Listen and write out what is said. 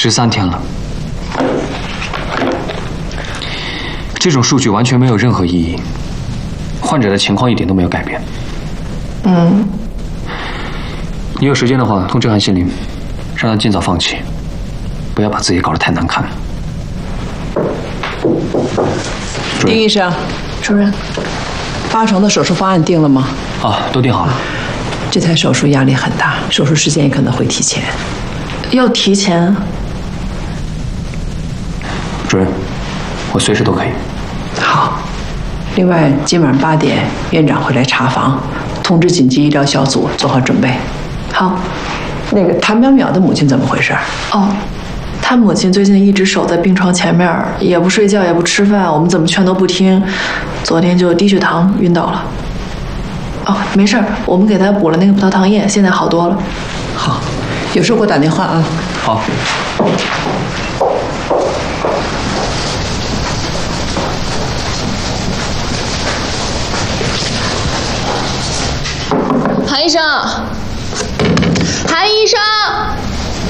13天了，这种数据完全没有任何意义，患者的情况一点都没有改变。你有时间的话，通知韩心凌，让他尽早放弃，不要把自己搞得太难看。 丁医生， 主任 8成的手术方案定了吗？ 啊，都定好了。 这台手术压力很大，手术时间也可能会提前。 要提前？ 主任，我随时都可以。 好。另外，今晚8点，院长会来查房，通知紧急医疗小组做好准备。 好。 那个谭淼淼的母亲怎么回事？ 哦，她母亲最近一直守在病床前面，也不睡觉，也不吃饭，我们怎么劝都不听，昨天就低血糖晕倒了。哦，没事儿，我们给她补了那个葡萄糖液，现在好多了。 好，有事给我打电话啊。 好。 韩医生，韩医生。